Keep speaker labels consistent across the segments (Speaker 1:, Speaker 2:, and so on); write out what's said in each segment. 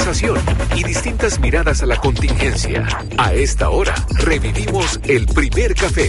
Speaker 1: conversación y distintas miradas a la contingencia. A esta hora, revivimos el primer café.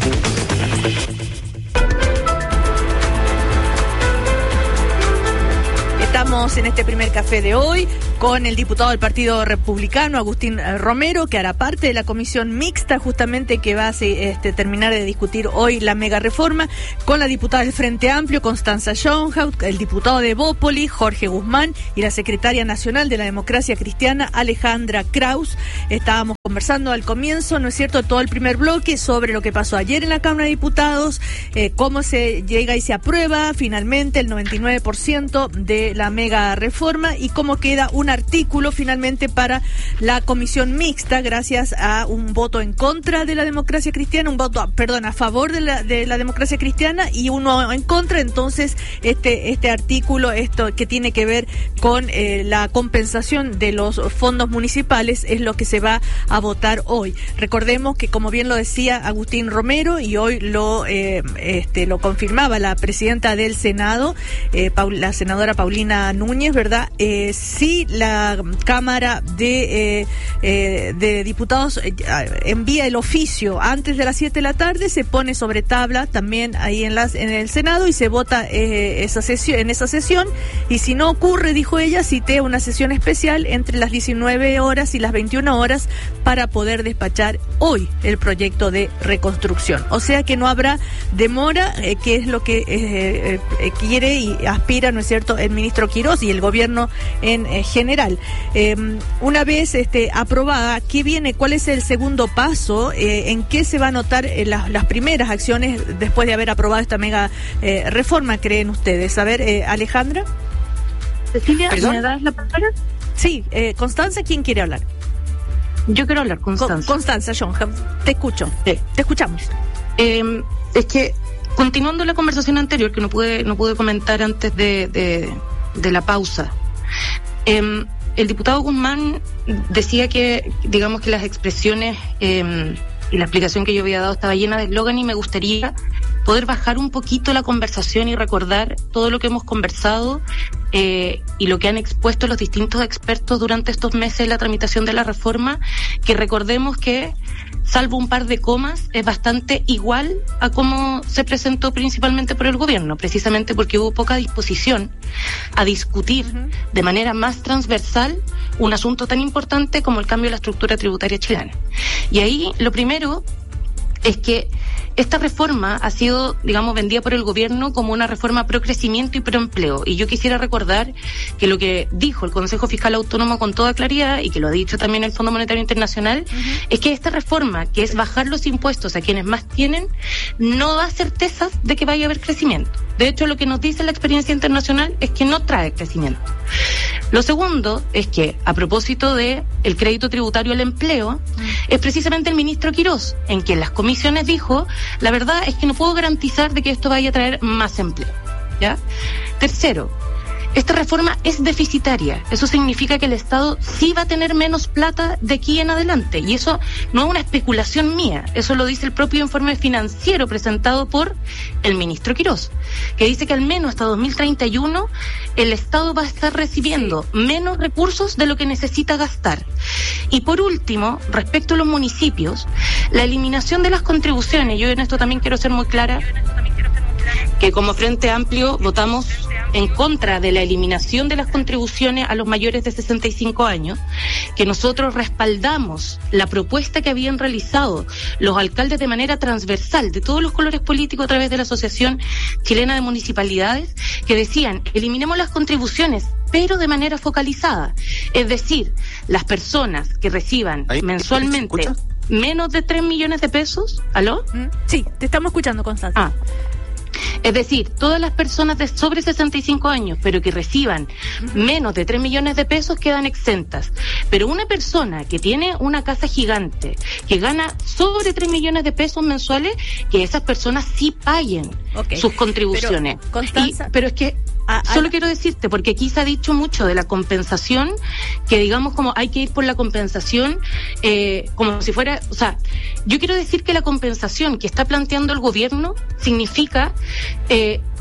Speaker 2: Estamos en este primer café de hoy con el diputado del Partido Republicano, Agustín Romero, que hará parte de la comisión mixta justamente que va a terminar de discutir hoy la mega reforma, con la diputada del Frente Amplio, Constanza Schoenhaus, el diputado de Bópoli, Jorge Guzmán, y la secretaria nacional de la Democracia Cristiana, Alejandra Kraus. Estábamos conversando al comienzo, ¿no es cierto?, todo el primer bloque sobre lo que pasó ayer en la Cámara de Diputados, cómo se llega y se aprueba finalmente el 99% de la mega reforma y cómo queda un artículo finalmente para la comisión mixta gracias a un voto en contra de la democracia cristiana, a favor de la democracia cristiana y uno en contra. Entonces este artículo, esto que tiene que ver con la compensación de los fondos municipales, es lo que se va a votar hoy. Recordemos que, como bien lo decía Agustín Romero, y hoy lo confirmaba la presidenta del Senado, la senadora Paulina Núñez, ¿verdad? Si la Cámara de Diputados envía el oficio antes de las 7 de la tarde, se pone sobre tabla también ahí en el Senado y se vota en esa sesión, y si no ocurre, dijo ella, cité una sesión especial entre las 19 horas y las 21 horas para poder despachar hoy el proyecto de reconstrucción. O sea que no habrá demora, que es lo que quiere y aspira, ¿no es cierto?, el ministro Quirós y el gobierno en general. Una vez aprobada, ¿qué viene? ¿Cuál es el segundo paso? ¿En qué se va a notar las primeras acciones después de haber aprobado esta mega reforma, creen ustedes? A ver, Alejandra.
Speaker 3: Cecilia, ¿me das la palabra?
Speaker 2: Sí, Constanza, ¿quién quiere hablar?
Speaker 3: Yo quiero hablar, Constanza.
Speaker 2: Constanza, Schoenhaus, te escucho. Sí. Te escuchamos.
Speaker 3: Es que, continuando la conversación anterior, que no pude comentar antes de la pausa, el diputado Guzmán decía que, digamos, que las expresiones y la explicación que yo había dado estaba llena de eslogan, y me gustaría poder bajar un poquito la conversación y recordar todo lo que hemos conversado y lo que han expuesto los distintos expertos durante estos meses de la tramitación de la reforma, que recordemos que, salvo un par de comas, es bastante igual a cómo se presentó principalmente por el gobierno, precisamente porque hubo poca disposición a discutir de manera más transversal un asunto tan importante como el cambio de la estructura tributaria chilena. Y ahí lo primero es que esta reforma ha sido, digamos, vendida por el gobierno como una reforma pro crecimiento y pro empleo. Y yo quisiera recordar que lo que dijo el Consejo Fiscal Autónomo con toda claridad, y que lo ha dicho también el Fondo Monetario Internacional, es que esta reforma, que es bajar los impuestos a quienes más tienen, no da certezas de que vaya a haber crecimiento. De hecho, lo que nos dice la experiencia internacional es que no trae crecimiento. Lo segundo es que, a propósito de el crédito tributario al empleo, es precisamente el ministro Quirós, en quien las comisiones dijo: la verdad es que no puedo garantizar de que esto vaya a traer más empleo, ¿ya? Tercero, esta reforma es deficitaria. Eso significa que el Estado sí va a tener menos plata de aquí en adelante. Y eso no es una especulación mía. Eso lo dice el propio informe financiero presentado por el ministro Quirós, que dice que al menos hasta 2031 el Estado va a estar recibiendo menos recursos de lo que necesita gastar. Y por último, respecto a los municipios, la eliminación de las contribuciones. Yo en esto también quiero ser muy clara, que como Frente Amplio votamos en contra de la eliminación de las contribuciones a los mayores de 65 años, que nosotros respaldamos la propuesta que habían realizado los alcaldes de manera transversal, de todos los colores políticos, a través de la Asociación Chilena de Municipalidades, que decían: eliminemos las contribuciones, pero de manera focalizada. Es decir, las personas que reciban mensualmente menos de 3 millones de pesos. ¿Aló?
Speaker 2: Sí, te estamos escuchando, Constanza.
Speaker 3: Es decir, todas las personas de sobre 65 años, pero que reciban menos de 3 millones de pesos, quedan exentas. Pero una persona que tiene una casa gigante, que gana sobre 3 millones de pesos mensuales, que esas personas sí paguen sus contribuciones.
Speaker 2: Pero, Constanza,
Speaker 3: pero es que solo quiero decirte, porque aquí se ha dicho mucho de la compensación, que digamos como hay que ir por la compensación como si fuera, o sea, yo quiero decir que la compensación que está planteando el gobierno significa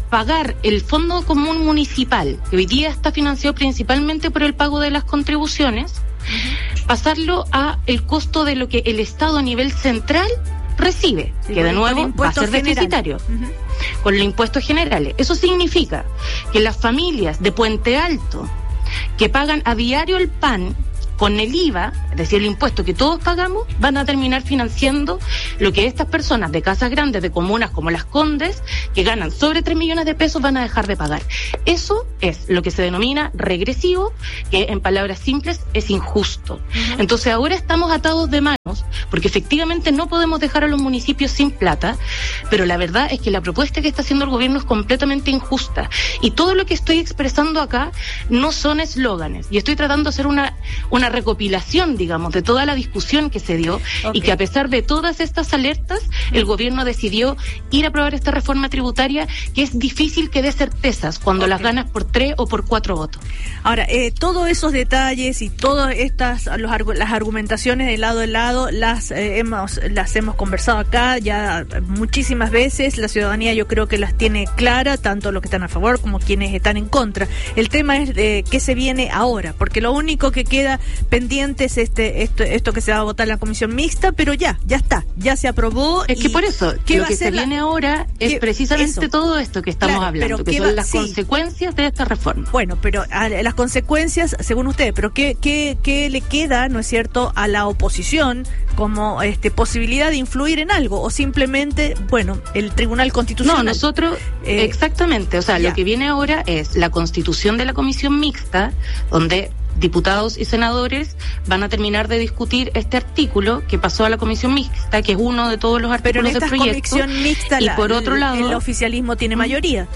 Speaker 3: pagar el Fondo Común Municipal, que hoy día está financiado principalmente por el pago de las contribuciones, pasarlo a el costo de lo que el Estado a nivel central recibe, sí, que de nuevo va a ser deficitario, con los impuestos generales. Eso significa que las familias de Puente Alto, que pagan a diario el pan, con el IVA, es decir, el impuesto que todos pagamos, van a terminar financiando lo que estas personas de casas grandes, de comunas como Las Condes, que ganan sobre 3 millones de pesos, van a dejar de pagar. Eso es lo que se denomina regresivo, que en palabras simples es injusto. Entonces ahora estamos atados de manos, porque efectivamente no podemos dejar a los municipios sin plata, pero la verdad es que la propuesta que está haciendo el gobierno es completamente injusta. Y todo lo que estoy expresando acá no son eslóganes, y estoy tratando de hacer una recopilación, digamos, de toda la discusión que se dio, y que a pesar de todas estas alertas, el gobierno decidió ir a aprobar esta reforma tributaria, que es difícil que dé certezas cuando las ganas por 3 o por 4 votos.
Speaker 2: Ahora, todos esos detalles y todas estas las argumentaciones de lado a lado las hemos conversado acá ya muchísimas veces. La ciudadanía yo creo que las tiene clara, tanto los que están a favor como quienes están en contra. El tema es qué se viene ahora, porque lo único que queda pendiente es esto que se va a votar en la comisión mixta, pero ya está, ya se aprobó.
Speaker 3: Es que por eso, lo que se viene ahora es precisamente todo esto que estamos hablando, que son las consecuencias de esta reforma.
Speaker 2: Bueno, pero las consecuencias, según ustedes, pero ¿qué le queda, no es cierto, a la oposición como posibilidad de influir en algo? O simplemente, bueno, el Tribunal Constitucional.
Speaker 3: No, nosotros, exactamente, o sea, lo que viene ahora es la constitución de la comisión mixta, donde diputados y senadores van a terminar de discutir este artículo que pasó a la comisión mixta, que es uno de todos los artículos del proyecto. Pero en esta comisión mixta, y por otro lado,
Speaker 2: el oficialismo tiene mayoría.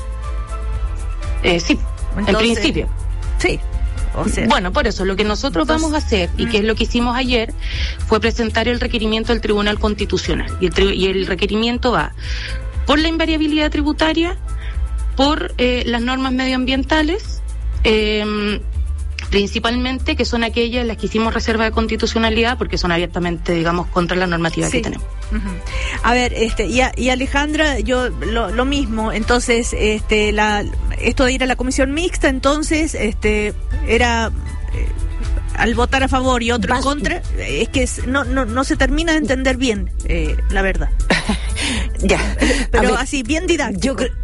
Speaker 3: Sí, entonces, en principio.
Speaker 2: Sí. O sea,
Speaker 3: bueno, por eso, lo que nosotros vamos a hacer, y que es lo que hicimos ayer, fue presentar el requerimiento al Tribunal Constitucional. Y el requerimiento va por la invariabilidad tributaria, por las normas medioambientales, principalmente, que son aquellas las que hicimos reserva de constitucionalidad, porque son abiertamente, digamos, contra la normativa que tenemos.
Speaker 2: A ver, y Alejandra, yo lo mismo. Entonces, esto de ir a la comisión mixta, entonces, era al votar a favor y otro en contra, es que no se termina de entender bien, la verdad.
Speaker 4: Ya,
Speaker 2: pero así, bien didáctico.
Speaker 4: Yo creo,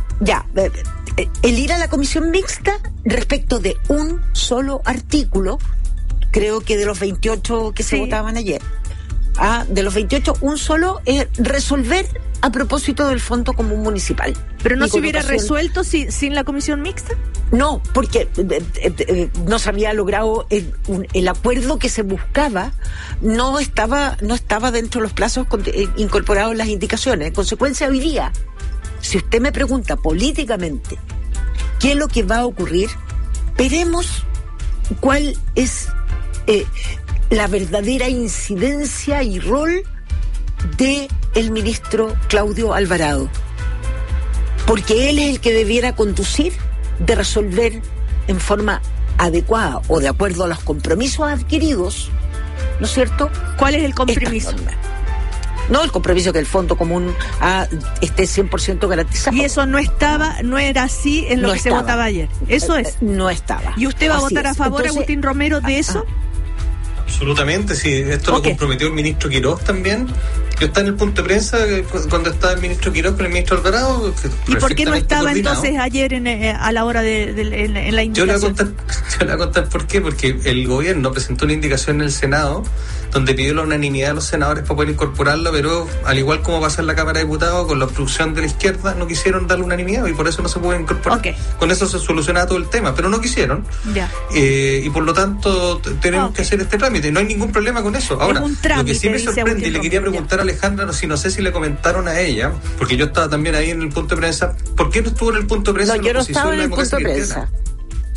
Speaker 4: el ir a la comisión mixta respecto de un solo artículo, creo que de los 28 que se votaban ayer, de los 28, un solo, resolver a propósito del Fondo Común Municipal.
Speaker 2: ¿Pero no se hubiera resuelto sin la comisión mixta?
Speaker 4: No, porque no se había logrado el acuerdo que se buscaba, no estaba dentro de los plazos incorporados en las indicaciones. En consecuencia, hoy día, si usted me pregunta políticamente qué es lo que va a ocurrir, veremos cuál es la verdadera incidencia y rol de el ministro Claudio Alvarado, porque él es el que debiera conducir de resolver en forma adecuada o de acuerdo a los compromisos adquiridos, ¿no es cierto?
Speaker 2: ¿Cuál es el compromiso?
Speaker 4: No, el compromiso que el Fondo Común esté 100% garantizado.
Speaker 2: Y eso no era así en lo que se votaba ayer. Eso es.
Speaker 4: No estaba.
Speaker 2: ¿Y usted va a votar a favor, entonces, Agustín Romero, de eso?
Speaker 5: Absolutamente, sí. Esto lo comprometió el ministro Quirós también. Yo estaba en el punto de prensa cuando estaba el ministro Quirós con el ministro Alvarado.
Speaker 2: ¿Y por qué no estaba entonces ayer a la hora en la indicación?
Speaker 5: Yo le voy a contar por qué. Porque el gobierno presentó una indicación en el Senado donde pidió la unanimidad de los senadores para poder incorporarlo, pero al igual como pasa en la Cámara de Diputados, con la obstrucción de la izquierda no quisieron darle unanimidad y por eso no se puede incorporar. Con eso se soluciona todo el tema, pero no quisieron. Y por lo tanto tenemos que hacer este trámite. No hay ningún problema con eso. Ahora, lo que sí me sorprende, y le quería preguntar a Alejandra, no sé si le comentaron a ella, porque yo estaba también ahí en el punto de prensa, ¿por qué no estuvo en el punto de prensa?
Speaker 4: No, yo no estaba en el punto de prensa.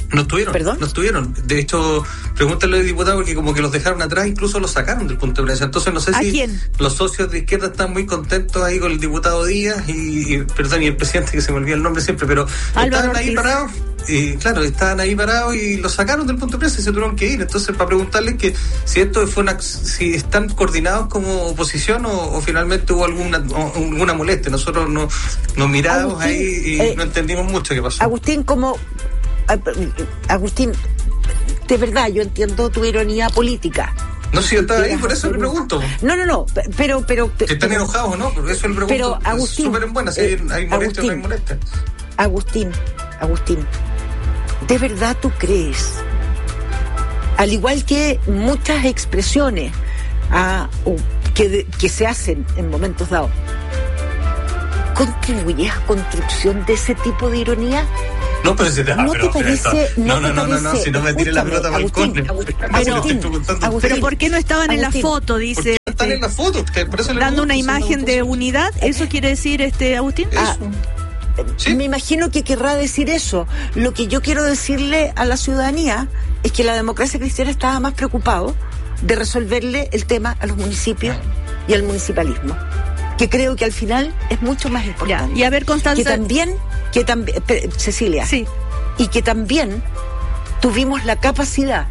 Speaker 5: No estuvieron.
Speaker 4: ¿Perdón?
Speaker 5: No estuvieron. De hecho, pregúntale al diputado porque como que los dejaron atrás, incluso los sacaron del punto de prensa. Entonces no sé
Speaker 2: ¿A
Speaker 5: si
Speaker 2: quién?
Speaker 5: los socios de izquierda están muy contentos ahí con el diputado Díaz y el presidente, que se me olvida el nombre siempre, pero
Speaker 2: Álvaro
Speaker 5: estaban ahí
Speaker 2: Ortiz.
Speaker 5: parados. Y claro, estaban ahí parados y los sacaron del punto de prensa y se tuvieron que ir. Entonces, para preguntarles que si esto fue si están coordinados como oposición o finalmente hubo alguna molestia. Nosotros nos mirábamos
Speaker 4: Agustín,
Speaker 5: ahí y no entendimos mucho qué pasó.
Speaker 4: Agustín, de verdad, yo entiendo tu ironía política.
Speaker 5: No, si yo estaba ahí, por eso le pregunto.
Speaker 4: No, pero
Speaker 5: Si están enojados o no, por eso le pregunto.
Speaker 4: Pero, Agustín,
Speaker 5: súper en buena, si hay molestia o no hay molestia.
Speaker 4: Agustín, ¿de verdad tú crees, al igual que muchas expresiones que se hacen en momentos dados, contribuyes a construcción de ese tipo de ironía?
Speaker 5: No, pero si te
Speaker 4: ¿No te parece?
Speaker 5: No, si no me tire la pelota para el córner.
Speaker 2: Pero ¿por qué no estaban en la foto? Dice.
Speaker 5: Están en la foto, por eso le
Speaker 2: dando una imagen de unidad. ¿Eso quiere decir, Agustín?
Speaker 5: ¿Sí?
Speaker 4: Me imagino que querrá decir eso. Lo que yo quiero decirle a la ciudadanía es que la democracia cristiana estaba más preocupado de resolverle el tema a los municipios y al municipalismo, que creo que al final es mucho más importante.
Speaker 2: Ya. Y a ver, Constanza.
Speaker 4: Que también, Cecilia.
Speaker 2: Sí.
Speaker 4: Y que también tuvimos la capacidad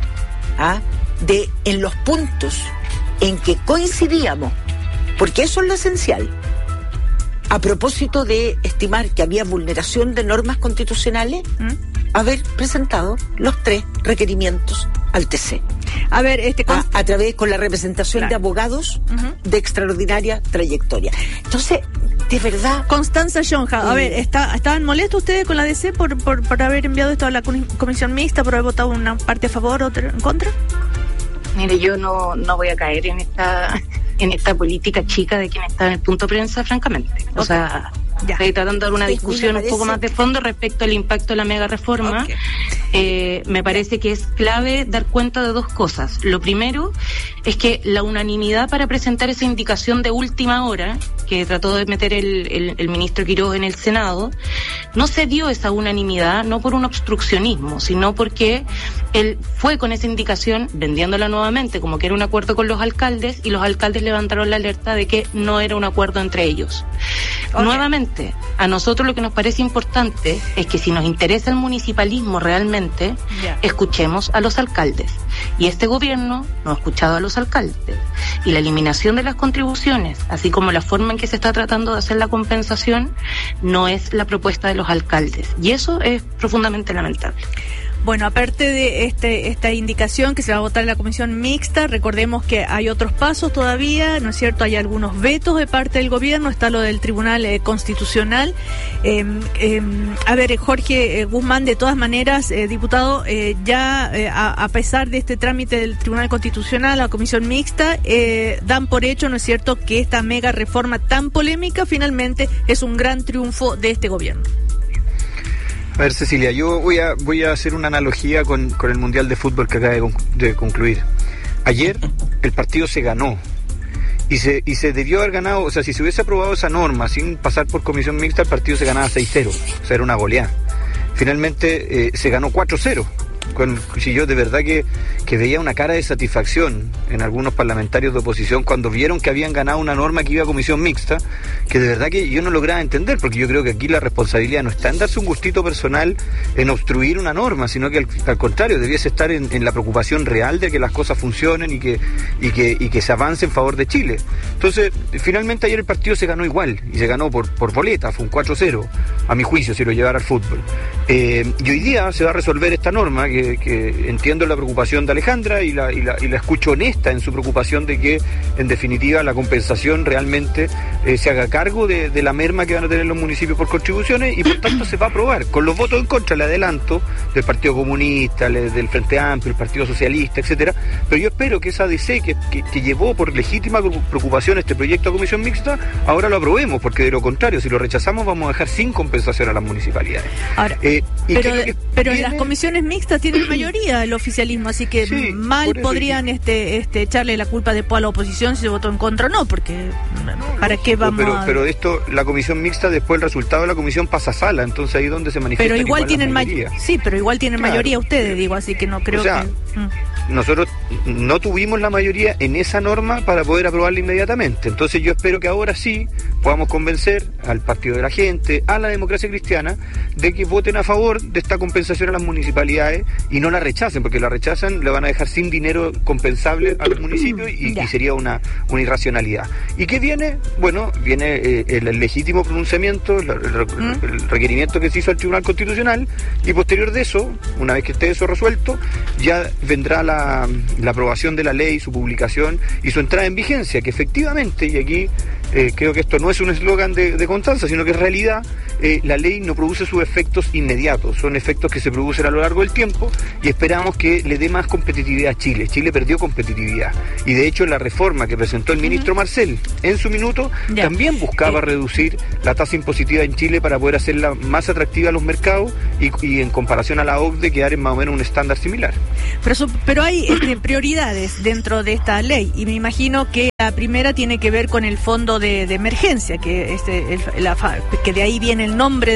Speaker 4: de, en los puntos en que coincidíamos, porque eso es lo esencial, a propósito de estimar que había vulneración de normas constitucionales, haber presentado los 3 requerimientos al TC.
Speaker 2: A ver,
Speaker 4: a través con la representación de abogados de extraordinaria trayectoria. Entonces, de verdad.
Speaker 2: Constanza Yonja, a ver, ¿estaban molestos ustedes con la DC por haber enviado esto a la comisión mixta, por haber votado una parte a favor, otra en contra?
Speaker 3: Mire, yo no voy a caer en esta política chica de quien está en el punto de prensa, francamente. O sea, estoy tratando de dar una discusión un poco más de fondo respecto al impacto de la mega reforma. Me parece que es clave dar cuenta de 2 cosas. Lo primero es que la unanimidad para presentar esa indicación de última hora que trató de meter el ministro Quiroga en el Senado, no se dio esa unanimidad no por un obstruccionismo, sino porque él fue con esa indicación vendiéndola nuevamente como que era un acuerdo con los alcaldes, y los alcaldes levantaron la alerta de que no era un acuerdo entre ellos. Nuevamente, a nosotros lo que nos parece importante es que si nos interesa el municipalismo realmente, escuchemos a los alcaldes. Y este gobierno no ha escuchado a los alcaldes. Y la eliminación de las contribuciones, así como la forma en que se está tratando de hacer la compensación, no es la propuesta de los alcaldes. Y eso es profundamente lamentable.
Speaker 2: Bueno, aparte de esta indicación que se va a votar en la comisión mixta, recordemos que hay otros pasos todavía, ¿no es cierto? Hay algunos vetos de parte del gobierno, está lo del Tribunal Constitucional. A ver, Jorge Guzmán, de todas maneras, diputado, a pesar de este trámite del Tribunal Constitucional, la comisión mixta, dan por hecho, ¿no es cierto?, que esta mega reforma tan polémica finalmente es un gran triunfo de este gobierno.
Speaker 6: A ver, Cecilia, yo voy a hacer una analogía con el Mundial de Fútbol que acaba de concluir. Ayer el partido se ganó y se debió haber ganado, o sea, si se hubiese aprobado esa norma sin pasar por comisión mixta, el partido se ganaba 6-0, o sea, era una goleada. Finalmente se ganó 4-0. Si yo de verdad que veía una cara de satisfacción en algunos parlamentarios de oposición cuando vieron que habían ganado una norma que iba a comisión mixta, que de verdad que yo no lograba entender, porque yo creo que aquí la responsabilidad no está en darse un gustito personal en obstruir una norma, sino que al contrario, debiese estar en la preocupación real de que las cosas funcionen y que se avance en favor de Chile. Entonces, finalmente ayer el partido se ganó igual, y se ganó por boleta, fue un 4-0, a mi juicio, si lo llevara al fútbol. Y hoy día se va a resolver esta norma que entiendo la preocupación de Alejandra y la escucho honesta en su preocupación de que en definitiva la compensación realmente se haga cargo de la merma que van a tener los municipios por contribuciones, y por tanto se va a aprobar con los votos en contra, le adelanto, del Partido Comunista, del Frente Amplio, el Partido Socialista, etcétera. Pero yo espero que esa DC que llevó por legítima preocupación este proyecto a comisión mixta, ahora lo aprobemos, porque de lo contrario, si lo rechazamos vamos a dejar sin compensación a las municipalidades.
Speaker 2: Ahora, pero en las comisiones mixtas tienen mayoría el oficialismo, así que sí, podrían echarle la culpa después a la oposición si se votó en contra o no, porque ¿para qué qué vamos
Speaker 6: pero esto, la comisión mixta, después el resultado de la comisión pasa a sala, entonces ahí es donde se manifiesta.
Speaker 2: Pero igual tienen mayoría. Sí, pero igual tienen mayoría ustedes, digo, así que no creo
Speaker 6: nosotros no tuvimos la mayoría en esa norma para poder aprobarla inmediatamente. Entonces yo espero que ahora sí podamos convencer al Partido de la Gente, a la Democracia Cristiana, de que voten a favor de esta compensación a las municipalidades y no la rechacen, porque la rechazan, le van a dejar sin dinero compensable a los municipios y sería una irracionalidad. ¿Y qué viene? Bueno, viene el legítimo pronunciamiento, el requerimiento que se hizo al Tribunal Constitucional, y posterior de eso, una vez que esté eso resuelto, ya vendrá la aprobación de la ley, su publicación y su entrada en vigencia, que efectivamente, y aquí creo que esto no es un eslogan de Constanza, sino que en realidad la ley no produce sus efectos inmediatos, son efectos que se producen a lo largo del tiempo, y esperamos que le dé más competitividad a Chile. Chile perdió competitividad, y de hecho la reforma que presentó el ministro Marcel en su minuto también buscaba reducir la tasa impositiva en Chile para poder hacerla más atractiva a los mercados y en comparación a la OCDE quedar en más o menos un estándar similar.
Speaker 2: Pero hay prioridades dentro de esta ley, y me imagino que la primera tiene que ver con el fondo de emergencia, que que de ahí viene el nombre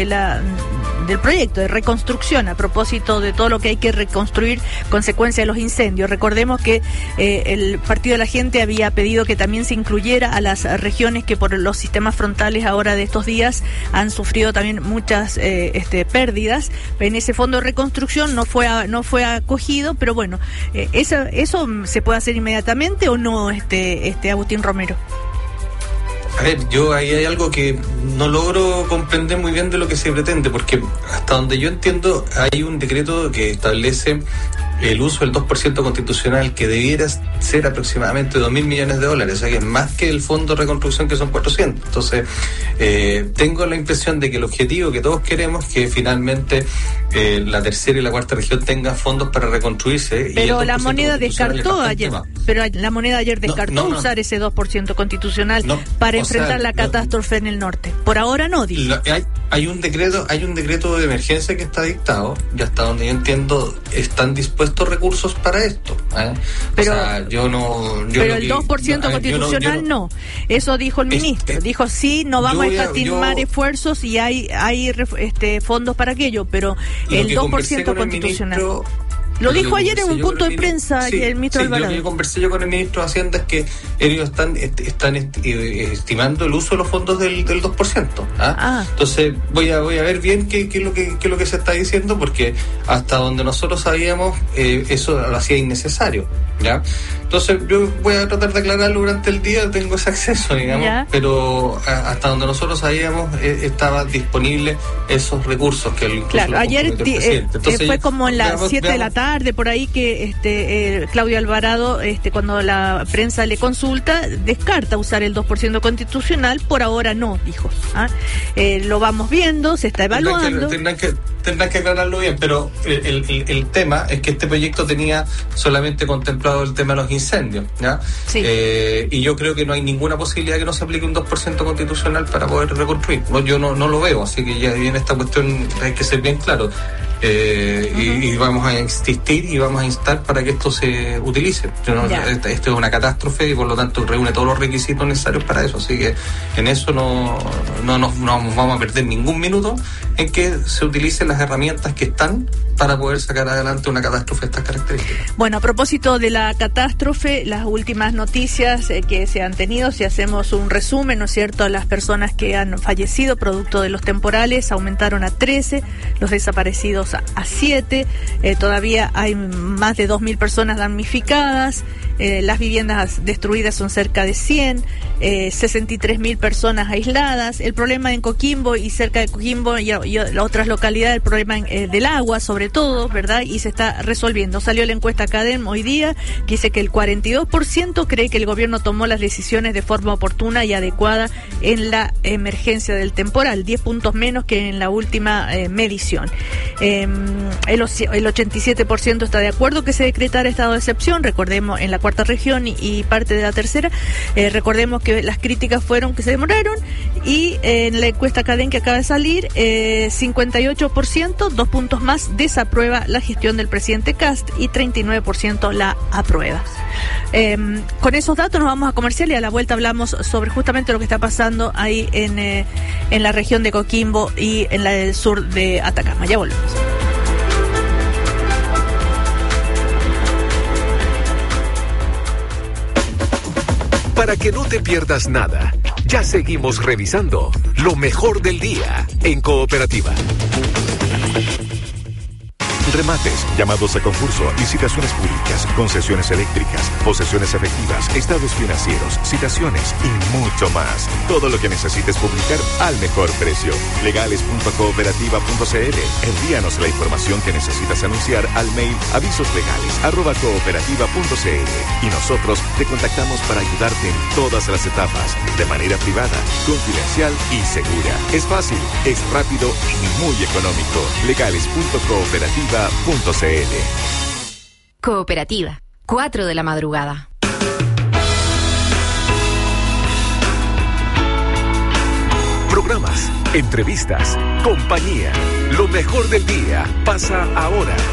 Speaker 2: del proyecto de reconstrucción, a propósito de todo lo que hay que reconstruir consecuencia de los incendios. Recordemos que el Partido de la Gente había pedido que también se incluyera a las regiones que por los sistemas frontales ahora de estos días han sufrido también muchas pérdidas. En ese fondo de reconstrucción no fue acogido, pero bueno, ¿eso se puede hacer inmediatamente o no, Agustín Romero?
Speaker 5: A ver, yo ahí hay algo que no logro comprender muy bien de lo que se pretende, porque hasta donde yo entiendo hay un decreto que establece el uso del 2% constitucional, que debiera ser aproximadamente 2.000 millones de dólares, o sea que es más que el fondo de reconstrucción, que son 400. Entonces, tengo la impresión de que el objetivo que todos queremos es que finalmente la tercera y la cuarta región tengan fondos para reconstruirse.
Speaker 2: Pero la moneda descartó ayer. Pero la moneda ayer descartó usar ese 2% constitucional para enfrentar la catástrofe en el norte. Por ahora no, dijo.
Speaker 5: Hay un decreto de emergencia que está dictado, y hasta donde yo entiendo están dispuestos recursos para esto.
Speaker 2: Pero,
Speaker 5: o sea, el
Speaker 2: 2% constitucional no. Eso dijo el ministro. Dijo sí, no vamos a escatimar esfuerzos y hay fondos para aquello, pero el 2% constitucional. Lo dijo ayer en un punto de prensa el ministro Alvarado.
Speaker 5: Lo que conversé con el ministro de Hacienda es que ellos están estimando el uso de los fondos del 2%. Entonces voy a ver bien qué es lo que se está diciendo, porque hasta donde nosotros sabíamos eso lo hacía innecesario. ¿Ya? Entonces yo voy a tratar de aclararlo durante el día, tengo ese acceso, digamos, pero hasta donde nosotros sabíamos estaba disponible esos recursos que incluso
Speaker 2: ayer fue como en las 7 de la tarde por ahí que Claudio Alvarado, cuando la prensa le consulta, descarta usar el 2% constitucional, por ahora no, dijo. Lo vamos viendo, se está evaluando.
Speaker 5: Tendrán que aclararlo bien, pero el tema es que este proyecto tenía solamente contemplado el tema de los incendios, ¿ya? Sí. Y yo creo que no hay ninguna posibilidad que no se aplique un 2% constitucional para poder reconstruir. Yo no lo veo, así que ya viene esta cuestión, hay que ser bien claro. Y vamos a insistir y vamos a instar para que esto se utilice. Esto es una catástrofe y por lo tanto reúne todos los requisitos necesarios para eso, así que en eso no nos vamos a perder ningún minuto en que se utilicen las herramientas que están para poder sacar adelante una catástrofe de estas características.
Speaker 2: Bueno, a propósito de la catástrofe, las últimas noticias que se han tenido, si hacemos un resumen, ¿no es cierto? Las personas que han fallecido producto de los temporales aumentaron a 13, los desaparecidos a 7, todavía hay más de 2.000 personas damnificadas, las viviendas destruidas son cerca de 100, 63.000 personas aisladas. El problema en Coquimbo y cerca de Coquimbo y otras localidades, el problema del agua sobre todo, ¿verdad? Y se está resolviendo. Salió la encuesta CADEM hoy día que dice que el 42% cree que el gobierno tomó las decisiones de forma oportuna y adecuada en la emergencia del temporal, 10 puntos menos que en la última medición. El 87% está de acuerdo que se decretara estado de excepción. Recordemos, en la cuarta región y parte de la tercera. Recordemos que las críticas fueron que se demoraron, y en la encuesta Cadén que acaba de salir, 58%, 2 puntos más, desaprueba la gestión del presidente Kast y 39% la aprueba. Con esos datos nos vamos a comercial y a la vuelta hablamos sobre justamente lo que está pasando ahí en la región de Coquimbo y en la del sur de Atacama. Ya volvemos.
Speaker 1: Para que no te pierdas nada, ya seguimos revisando lo mejor del día en Cooperativa.
Speaker 7: Remates, llamados a concurso, licitaciones públicas, concesiones eléctricas, posesiones efectivas, estados financieros, citaciones y mucho más. Todo lo que necesites publicar al mejor precio. Legales.cooperativa.cl. Envíanos la información que necesitas anunciar al mail avisoslegales@cooperativa.cl y nosotros te contactamos para ayudarte en todas las etapas, de manera privada, confidencial y segura. Es fácil, es rápido y muy económico. Legales.cooperativa.cl.
Speaker 8: Cooperativa, 4 de la madrugada.
Speaker 1: Programas, entrevistas, compañía. Lo mejor del día pasa ahora.